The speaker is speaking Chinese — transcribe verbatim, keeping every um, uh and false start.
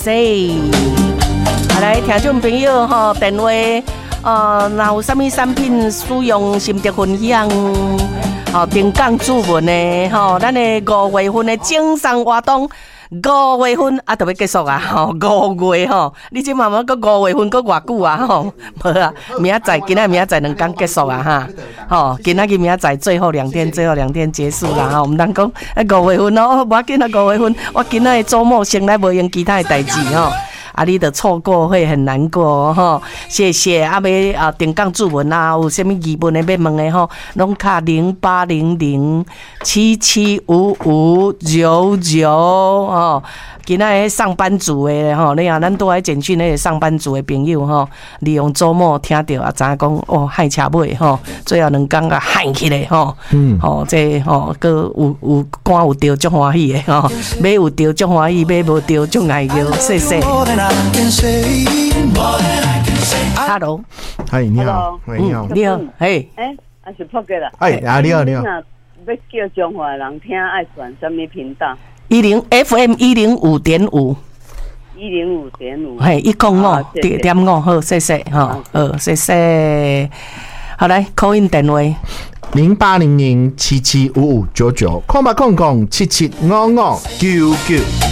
好来，听众朋友吼，电话呃，若有啥物产品使用心得分享，吼，定岗注文的吼，咱的五月份的精神活动。五月份啊，就要结束啊！吼，五月吼，你即慢慢个五月份个偌久啊？吼，无啊，明仔载今仔明仔载两天结束啊！哈，吼，今仔日明仔载最后两天，最后两天结束啦！吼，毋通讲啊五月份哦，无要紧啊五月份，我今仔的周末先来无用其他的代志吼。啊，你的错过会很难过吼，谢谢。啊，要啊定岗注文啊，有啥物疑问的要问的吼，拢卡零八零零七七五五九九哦。今仔上班族的吼，你啊，咱都爱简讯那个上班族的朋友吼，利用周末听到啊，知影讲哦，害车尾吼，最后两天啊害起来吼，嗯，吼这吼，个有有赶有着足欢喜的吼，马有着足欢喜，马无着足爱叫，谢谢。Hello， 嗨，你好，喂，你好， 你好，嘿， 哎，啊是破格了， 哎， 啊，你好，你好。 要叫中华人听，爱选什么频道？ 一零 F M 一零五点五， 一零五点五， 嘿，一空五点点五，好，谢谢，哈，好，谢谢。好来 ，call in 电话零八零零七七五五九九，空八空空七七五五九九。